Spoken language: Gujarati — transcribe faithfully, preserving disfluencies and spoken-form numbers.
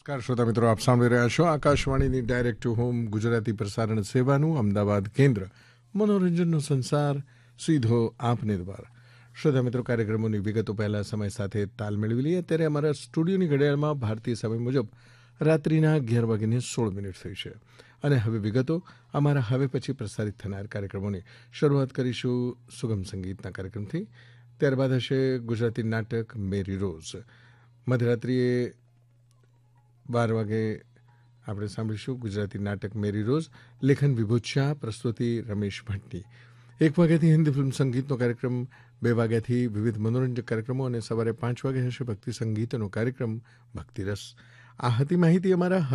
નમસ્કાર શ્રોતા મિત્રો, આપ સાંભળી રહ્યા છો આકાશવાણીની ડાયરેક્ટ ટુ હોમ ગુજરાતી પ્રસારણ સેવાનું અમદાવાદ કેન્દ્ર. મનોરંજનનો સંસાર સીધો આપને દ્વારા. શ્રોતા મિત્રો, કાર્યક્રમોની વિગતો પહેલા સમય સાથે તાલ મેળવી લઈએ. અત્યારે અમારા સ્ટુડિયોની ઘડિયાળમાં ભારતીય સમય મુજબ રાત્રિના અગિયાર વાગીને સોળ મિનિટ થઈ છે. અને હવે વિગતો અમારા હવે પછી પ્રસારિત થનાર કાર્યક્રમોની શરૂઆત કરીશું સુગમ સંગીતના કાર્યક્રમથી. ત્યારબાદ હશે ગુજરાતી નાટક મેરી રોઝ. મધરાત્રિએ બાર વાગે આપણે સાંભળીશું ગુજરાતી નાટક મેરી રોઝ, લેખન વિભૂત શાહ, પ્રસ્તુતિ રમેશ ભટ્ટની. એક વાગ્યાથી હિન્દી ફિલ્મ સંગીતનો કાર્યક્રમ, બે વાગ્યાથી વિવિધ મનોરંજક કાર્યક્રમો અને સવારે પાંચ વાગે હશે ભક્તિ સંગીતનો કાર્યક્રમ ભક્તિરસ. આ હતી માહિતી અમારા